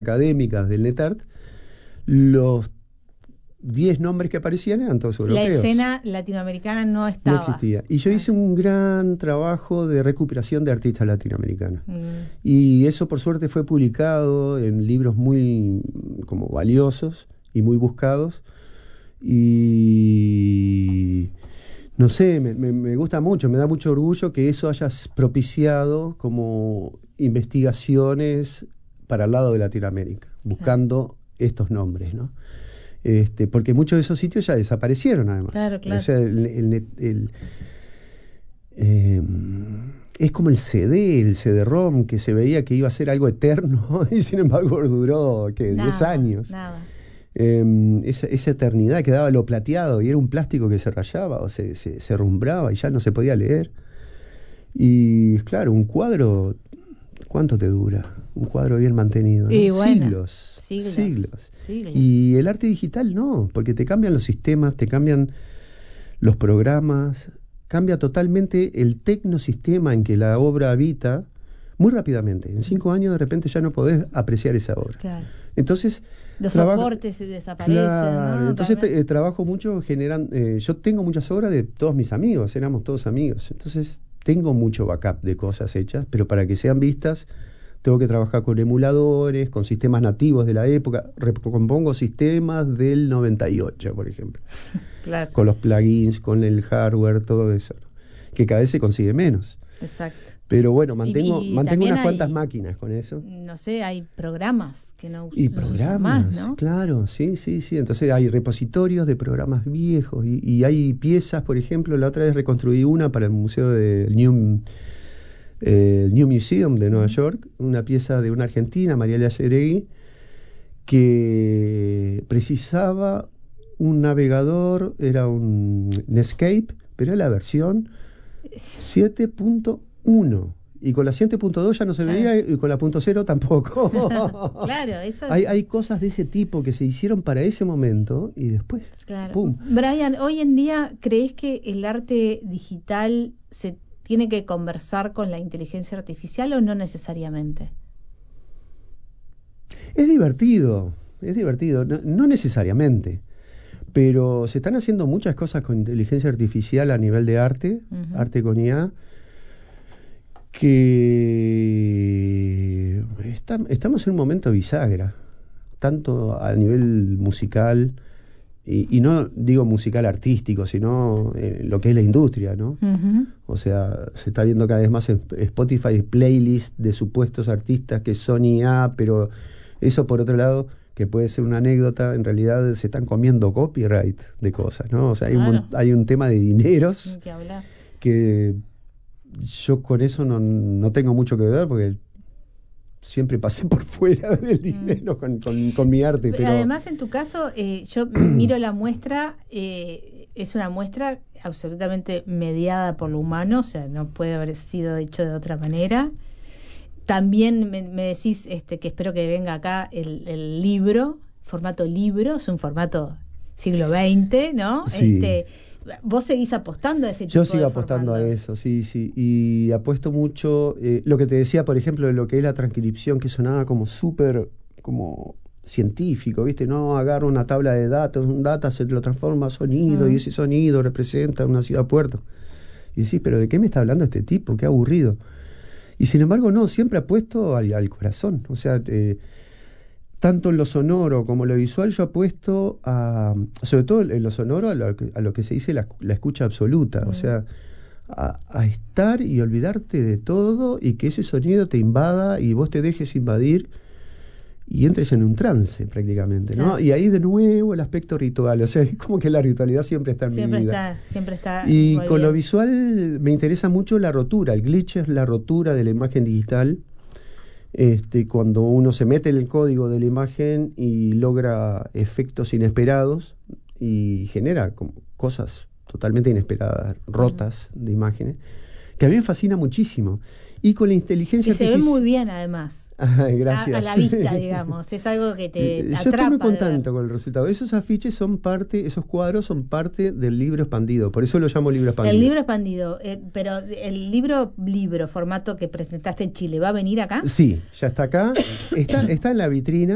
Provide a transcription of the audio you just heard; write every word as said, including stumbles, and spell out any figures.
académicas del NetArt, los diez nombres que aparecían eran todos europeos. La escena latinoamericana no estaba. No existía. Y yo hice un gran trabajo de recuperación de artistas latinoamericanos. Mm. Y eso, por suerte, fue publicado en libros muy como valiosos y muy buscados. Y no sé, me, me, me gusta mucho, me da mucho orgullo que eso haya propiciado como investigaciones para el lado de Latinoamérica, buscando claro. estos nombres, ¿no? Este, porque muchos de esos sitios ya desaparecieron, además. Claro, claro. O sea, el, el, el, el, eh, es como el C D, el C D ROM, que se veía que iba a ser algo eterno y sin embargo duró ¿qué? Nada, diez años. Nada. Eh, esa, esa eternidad que daba lo plateado y era un plástico que se rayaba o se, se, se rumbraba y ya no se podía leer. Y claro, un cuadro, ¿cuánto te dura? Un cuadro bien mantenido, ¿no? Y bueno, siglos, siglos, siglos. siglos. Y el arte digital no, porque te cambian los sistemas, te cambian los programas, cambia totalmente el tecnosistema en que la obra habita muy rápidamente. En cinco años de repente ya no podés apreciar esa obra. Claro. Entonces los trabajo, soportes se desaparecen, claro, ¿no? Entonces te, eh, trabajo mucho generando, eh, yo tengo muchas obras de todos mis amigos, éramos todos amigos, entonces tengo mucho backup de cosas hechas, pero para que sean vistas tengo que trabajar con emuladores, con sistemas nativos de la época. Recompongo sistemas del noventa y ocho, por ejemplo. Claro. Con los plugins, con el hardware, todo eso, ¿no? Que cada vez se consigue menos. Exacto. Pero bueno, mantengo, y, y mantengo unas hay, cuantas máquinas con eso. No sé, hay programas que no, y no programas, más, ¿no? Claro, sí, sí, sí. Entonces hay repositorios de programas viejos y, y hay piezas, por ejemplo, la otra vez reconstruí una para el Museo del New... Eh, el New Museum de Nueva York, una pieza de una argentina, Mariela Yeregui, que precisaba un navegador, era un Netscape, pero era la versión siete punto uno. Y con la siete punto dos ya no se claro. veía y con la punto cero tampoco. Claro, eso es... hay, hay cosas de ese tipo que se hicieron para ese momento y después, claro. ¡pum! Brian, hoy en día, ¿crees que el arte digital se tiene que conversar con la inteligencia artificial o no necesariamente? Es divertido, es divertido, no, no necesariamente, pero se están haciendo muchas cosas con inteligencia artificial a nivel de arte, uh-huh. arte con I A, que está, estamos en un momento bisagra, tanto a nivel musical, Y, y no digo musical artístico, sino eh, lo que es la industria, ¿no? Uh-huh. O sea, se está viendo cada vez más en Spotify playlists de supuestos artistas que son I A, pero eso por otro lado, que puede ser una anécdota, en realidad se están comiendo copyright de cosas, ¿no? O sea, hay, claro. un, hay un tema de dineros que, hablar. que yo con eso no, no tengo mucho que ver, porque siempre pasé por fuera del dinero mm. con, con, con mi arte. Pero además, en tu caso, eh, yo miro la muestra, eh, es una muestra absolutamente mediada por lo humano, o sea, no puede haber sido hecho de otra manera. También me, me decís este, que espero que venga acá el, el libro, formato libro, es un formato siglo veinte, ¿no? Sí. Este, ¿Vos seguís apostando a ese tipo Yo de sigo apostando formato? a eso, sí, sí. Y apuesto mucho, eh, lo que te decía, por ejemplo, de lo que es la transcripción, que sonaba como súper, como científico, ¿viste? No, agarro una tabla de datos, un data se lo transforma a sonido, mm. y ese sonido representa una ciudad-puerto. Y decís, ¿pero de qué me está hablando este tipo? Qué aburrido. Y sin embargo, no, siempre apuesto al, al corazón. O sea, eh, tanto en lo sonoro como en lo visual, yo apuesto a, sobre todo en lo sonoro, a lo que, a lo que se dice la, la escucha absoluta. Mm. O sea, a, a estar y olvidarte de todo y que ese sonido te invada y vos te dejes invadir y entres en un trance prácticamente, ¿no? Claro. Y ahí de nuevo el aspecto ritual. O sea, es como que la ritualidad siempre está en siempre mi vida. Está, siempre está. Y con bien. Lo visual me interesa mucho la rotura. El glitch es la rotura de la imagen digital. Este, cuando uno se mete en el código de la imagen y logra efectos inesperados y genera como cosas totalmente inesperadas, rotas mm. de imágenes, que a mí me fascina muchísimo. Y con la inteligencia y se artificial... ve muy bien además. Ay, gracias. A, a la vista, digamos. Es algo que te Yo atrapa. estoy muy contento con el resultado. Esos afiches son parte, esos cuadros son parte del libro expandido. Por eso lo llamo libro expandido. El libro expandido. Eh, pero el libro, libro, formato que presentaste en Chile, ¿va a venir acá? Sí, ya está acá. Está, está en la vitrina.